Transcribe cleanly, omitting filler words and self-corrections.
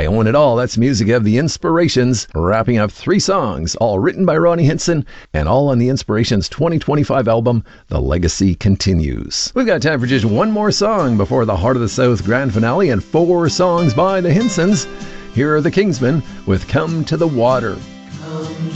I Own It All. That's music of The Inspirations, wrapping up 3 songs, all written by Ronnie Hinson, and all on The Inspirations' 2025 album, The Legacy Continues. We've got time for just one more song before the Heart of the South grand finale, and 4 songs by the Hinsons. Here are the Kingsmen with Come to the Water.